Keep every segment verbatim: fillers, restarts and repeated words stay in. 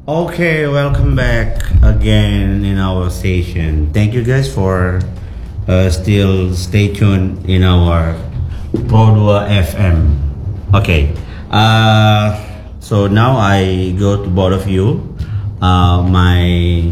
Okay, welcome back again in our station. Thank you guys for uh, still stay tuned in our Produa F M. Okay, uh, so now I go to both of you. Uh, my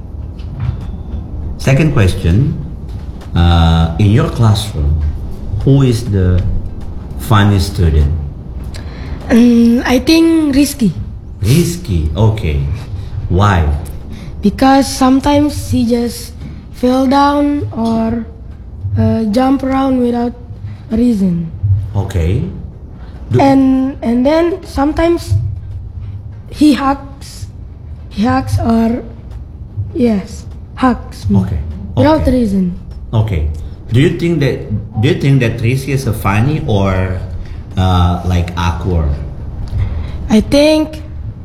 second question, uh, in your classroom, who is the funniest student? Um, I think risky. Risky, okay. Why? Because sometimes he just fell down or uh, jump around without a reason. Okay. Do- And and then sometimes he hugs, he hugs or yes, hugs me Okay. without Okay. reason. Okay. Do you think that do you think that Risky is a funny or uh, like awkward? I think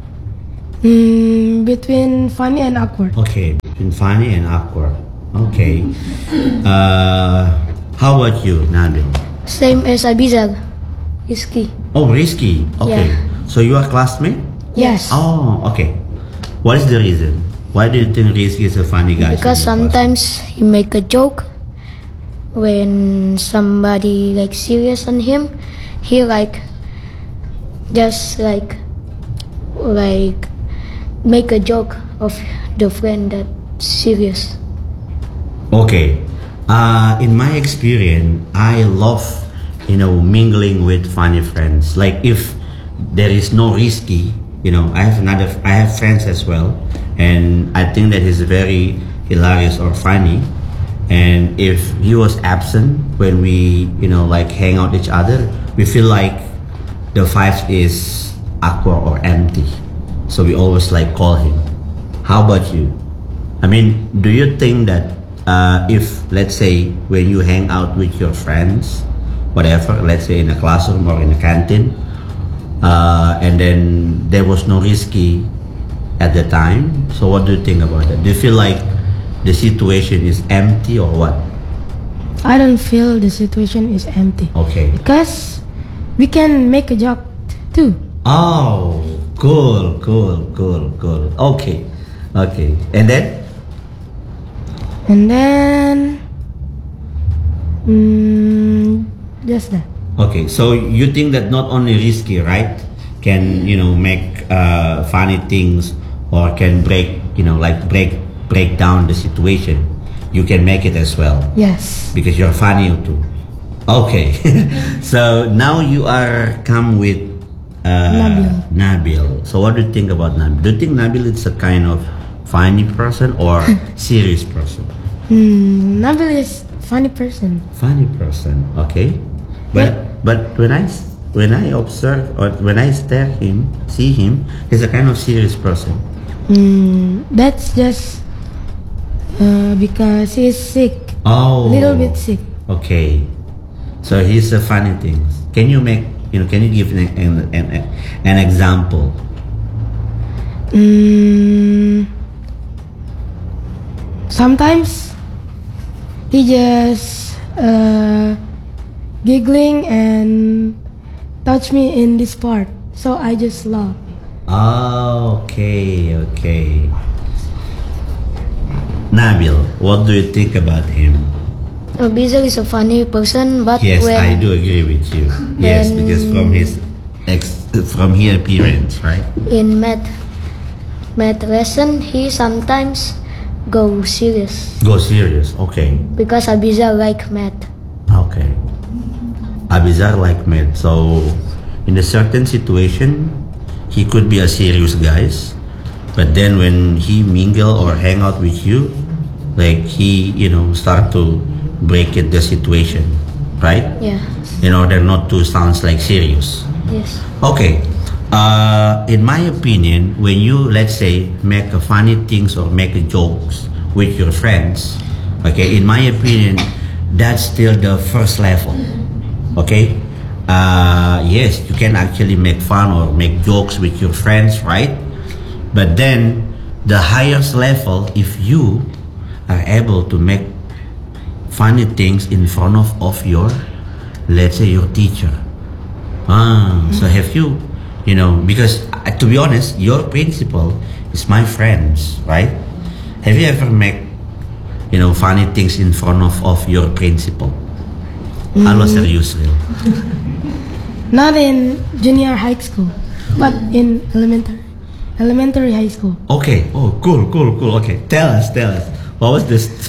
mm, between funny and awkward. Okay, between funny and awkward. Okay. Uh, how about you, Nabil? Same as Abizar. Risky. Oh, Risky. Okay. Yeah. So you are classmate? Yes. Oh, okay. What is the reason? Why do you think Risky is a funny guy? Because in your class? sometimes he make a joke when somebody like serious on him. He like just like like make a joke of the friend that serious. Okay. Uh, in my experience, I love, you know, mingling with funny friends. Like if there is no Risky, you know, I have another, I have friends as well, and I think that he's very hilarious or funny. And if he was absent when we, you know, like hang out each other, we feel like the vibe is awkward or empty. So we always like call him. How about you? I mean, do you think that uh, if, let's say, when you hang out with your friends, whatever, let's say in a classroom or in a canteen, uh, and then there was no Risky at the time, so what do you think about that? Do you feel like the situation is empty or what? I don't feel the situation is empty Okay. because we can make a joke too. Oh, cool, cool, cool, cool. Okay, okay. And then? And then, mm, just that. Okay, so you think that not only Risky, right, can, you know, make uh, funny things or can break, you know, like break break down the situation. You can make it as well Yes. because you're funny too. Okay, so now you are come with uh, Nabil. Nabil. So what do you think about Nabil? Do you think Nabil is a kind of funny person or serious person? Hmm, Nabil is funny person. Funny person, okay. But but when I s- when I observe or when I stare him, see him, he's a kind of serious person. Hmm, that's just uh, because he's sick, Oh, little bit sick. Okay, so he's a funny thing. Can you make you know? Can you give an an, an, an example? Hmm, sometimes he just uh, giggling and touch me in this part, so I just laugh. Oh, okay, okay. Nabil, what do you think about him? Abizar is a funny person, but Yes, when I do agree with you. Yes, When- because from his ex, from his appearance, right? in math math lesson he sometimes go serious Go serious. Okay, because Abizar like math. okay. Abizar like Med. So, in a certain situation, he could be a serious guys, but then when he mingle or hang out with you, like he, you know, start to break it the situation, right? Yeah. In order not to sound like serious. Yes. Okay. Uh, in my opinion, when you, let's say, make a funny things or make a jokes with your friends, okay, in my opinion, that's still the first level. Okay? Uh, yes, you can actually make fun or make jokes with your friends, right? But then, the highest level, if you are able to make funny things in front of, of your, let's say, your teacher. Ah, so have you you know, because uh, to be honest, your principal is my friends, right? Have you ever make, you know, funny things in front of, of your principal? Mm. Halo serius, Will? Not in junior high school, but in elementary, elementary high school. Okay. Oh, cool, cool, cool. Okay, tell us, tell us. What was this?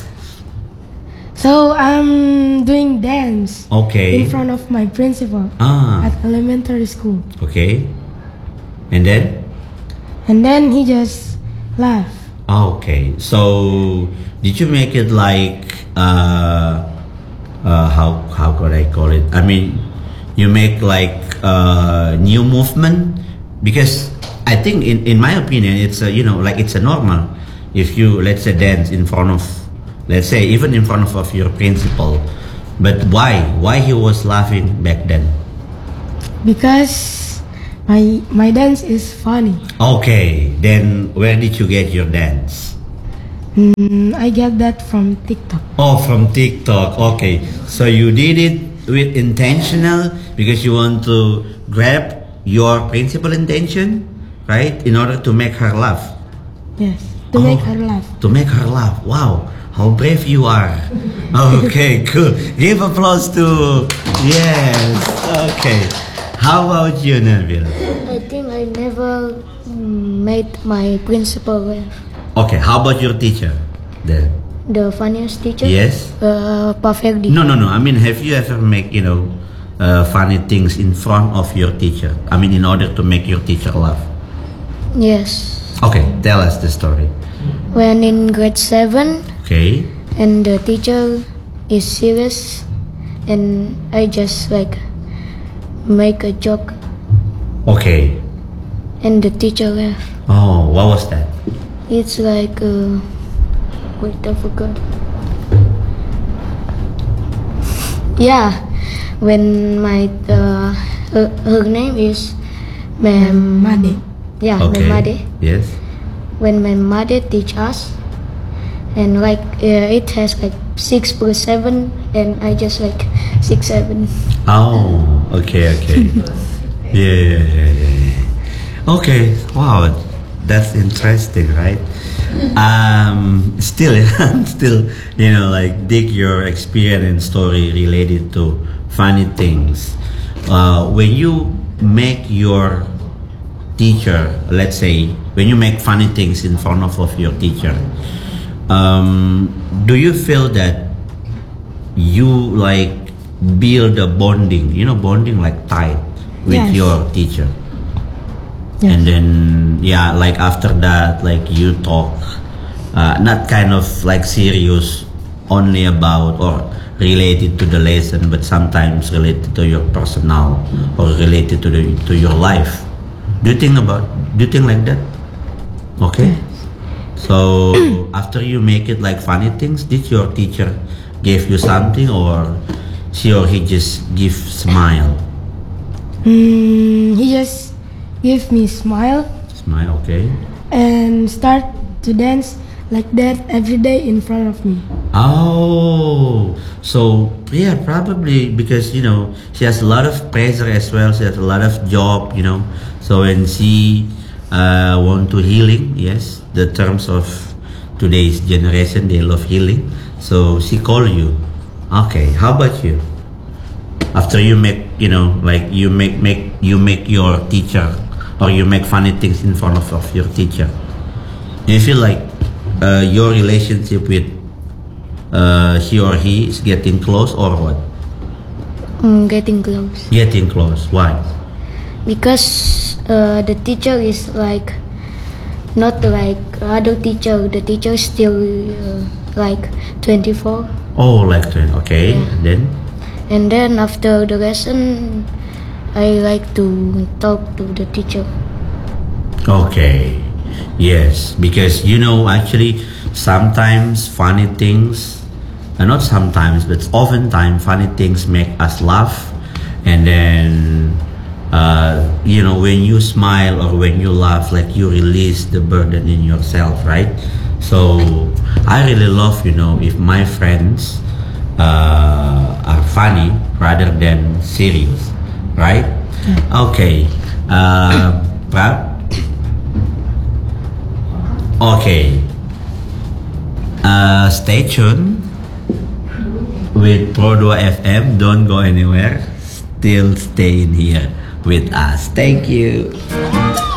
So I'm doing dance Okay. in front of my principal Ah. at elementary school, Okay. And then? and then he just laughed. Okay. So, did you make it like uh, uh, how how could I call it? I mean, you make like uh, new movement, because I think in, in my opinion it's a, you know, like it's a normal if you, let's say, dance in front of, let's say, even in front of, of your principal. But why why he was laughing back then? Because my my dance is funny. Okay, then where did you get your dance? Mm, I get that from TikTok. Oh, from TikTok. Okay, so you did it with intentional because you want to grab your principal intention, right? In order to make her laugh. Yes, to Oh. make her laugh. To make her laugh. Wow, how brave you are. Okay, cool. Give applause to, yes. Okay. How about you, Nabil? I think I never mm, made my principal laugh. Okay, how about your teacher? The, The funniest teacher? yes? Uh, Pa Ferdi. No, no, no. I mean, have you ever make, you know, uh, funny things in front of your teacher? I mean, in order to make your teacher laugh. Yes. Okay, tell us the story. When in grade seven, Okay. and the teacher is serious, and I just like make a joke, Okay. and the teacher laugh. Oh, what was that? It's like uh, wait, I forgot. Yeah, when my uh, her, her name is Ma'am Made. Yeah, Okay. Ma'am Made. Yes. When my mother teach us, and like uh, it has like six plus seven, and I just like six seven. Oh, okay, okay. yeah, yeah, yeah, yeah, yeah. Okay, wow, that's interesting, right? Um, still, still, you know, like dig your experience and story related to funny things. Uh, when you make your teacher, let's say, when you make funny things in front of, of your teacher, um, do you feel that you like build a bonding, you know, bonding like tight with Yes. your teacher? Yes. And then, yeah, like after that, like you talk, uh, not kind of like serious only about or related to the lesson, but sometimes related to your personal or related to the to your life. Do you think about? Do you think like that? Okay. So after you make it like funny things, did your teacher give you something, or she or he just give smile? Mm, he just give me smile Smile, okay. and start to dance like that every day in front of me. Oh, so yeah, probably because you know she has a lot of pressure as well. She has a lot of job, you know. So when she uh, want to healing, yes, the terms of today's generation, they love healing. So she call you. Okay, how about you? After you make, you know, like you make make you make your teacher, or you make funny things in front of, of your teacher, do you feel like uh, your relationship with uh, he or he is getting close, or what? Mm, getting close. Getting close. Why? Because uh, the teacher is like not like other teacher. The teacher is still uh, like twenty-four, Oh, like that. Okay. Yeah. And then? and then after the lesson, I like to talk to the teacher. Okay. Yes, because you know, actually, sometimes funny things, uh, not sometimes, but oftentimes funny things make us laugh, and then, uh, you know, when you smile or when you laugh, like you release the burden in yourself, right? So I really love, you know, if my friends uh, are funny rather than serious, right? Okay. Uh, Prab? Okay. Uh, stay tuned with Pro Duo F M. Don't go anywhere. Still stay in here with us. Thank you.